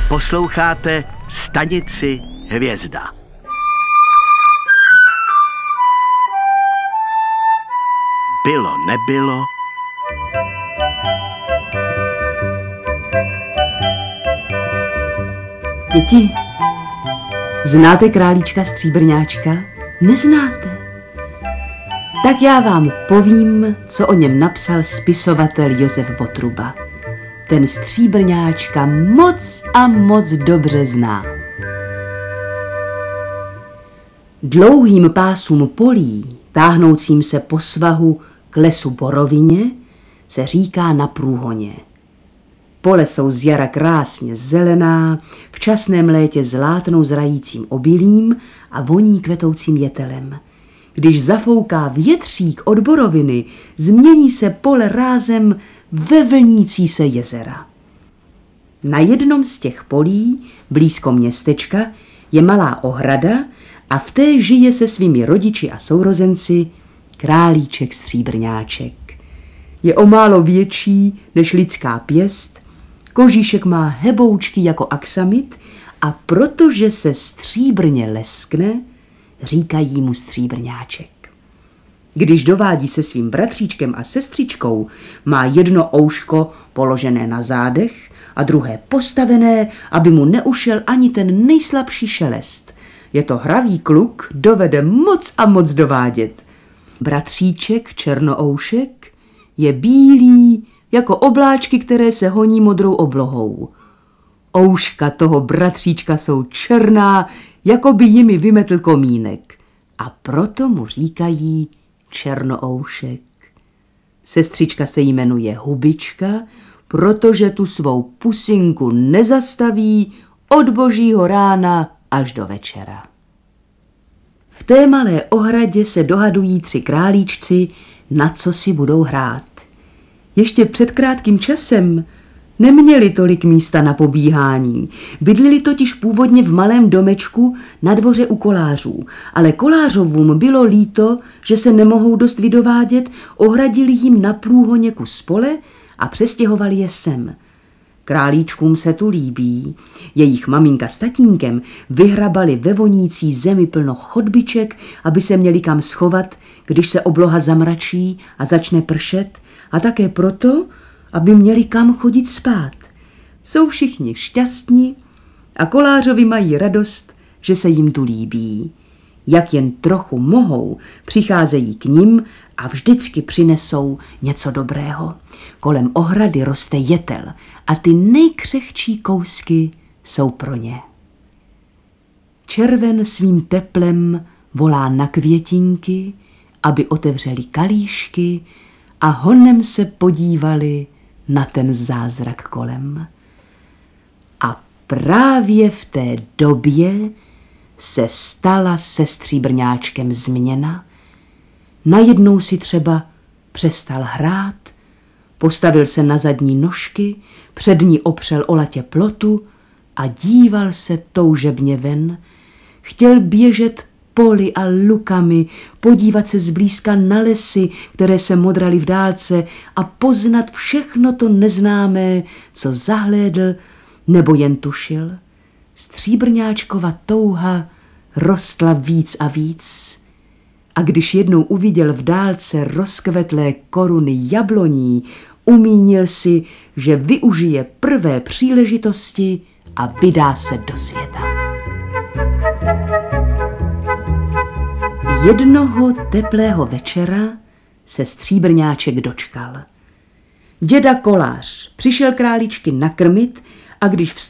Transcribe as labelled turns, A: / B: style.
A: Posloucháte stanici Hvězda. Bylo, nebylo.
B: Děti, znáte králíčka Stříbrňáčka? Neznáte? Tak já vám povím, co o něm napsal spisovatel Josef Votruba. Ten Stříbrňáčka moc a moc dobře zná. Dlouhým pásům polí, táhnoucím se po svahu k lesu Borovině, se říká na průhoně. Pole jsou z jara krásně zelená, v časném létě zlátnou zrajícím obilím a voní kvetoucím jetelem. Když zafouká větřík od boroviny, změní se pole rázem ve vlnící se jezera. Na jednom z těch polí, blízko městečka, je malá ohrada a v té žije se svými rodiči a sourozenci králíček Stříbrňáček. Je o málo větší než lidská pěst, kožíšek má heboučky jako aksamit a protože se stříbrně leskne, říkají mu Stříbrňáček. Když dovádí se svým bratříčkem a sestřičkou, má jedno ouško položené na zádech a druhé postavené, aby mu neušel ani ten nejslabší šelest. Je to hravý kluk, dovede moc a moc dovádět. Bratříček Černoušek je bílý jako obláčky, které se honí modrou oblohou. Ouška toho bratříčka jsou černá, jako by jimi vymetl komínek. A proto mu říkají Černoušek. Sestřička se jmenuje Hubička, protože tu svou pusinku nezastaví od božího rána až do večera. V té malé ohradě se dohadují 3 králíčci, na co si budou hrát. Ještě před krátkým časem neměli tolik místa na pobíhání. Bydlili totiž původně v malém domečku na dvoře u kolářů, ale kolářovům bylo líto, že se nemohou dost vydovádět, ohradili jim na průhoně kus pole a přestěhovali je sem. Králíčkům se tu líbí. Jejich maminka s tatínkem vyhrabali ve vonící zemi plno chodbiček, aby se měli kam schovat, když se obloha zamračí a začne pršet, a také proto, aby měli kam chodit spát. Jsou všichni šťastní a kolářovi mají radost, že se jim tu líbí. Jak jen trochu mohou, přicházejí k nim a vždycky přinesou něco dobrého. Kolem ohrady roste jetel a ty nejkřehčí kousky jsou pro ně. Červen svým teplem volá na květinky, aby otevřeli kalíšky a honem se podívali na ten zázrak kolem. A právě v té době se stala se Stříbrňáčkem změna. Najednou si třeba přestal hrát, postavil se na zadní nožky, přední opřel o latě plotu a díval se toužebně ven. Chtěl běžet poli a lukami, podívat se zblízka na lesy, které se modraly v dálce a poznat všechno to neznámé, co zahlédl nebo jen tušil. Stříbrňáčkova touha rostla víc a víc. A když jednou uviděl v dálce rozkvetlé koruny jabloní, umínil si, že využije prvé příležitosti a vydá se do světa. Jednoho teplého večera se Stříbrňáček dočkal. Děda kolář přišel králíčky nakrmit a když vstoupil